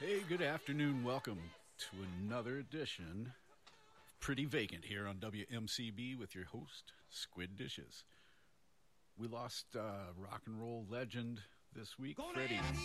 Hey, good afternoon. Welcome to another edition of Pretty Vacant here on WMCB with your host, Squid Dishes. We lost rock and roll legend this week, Freddie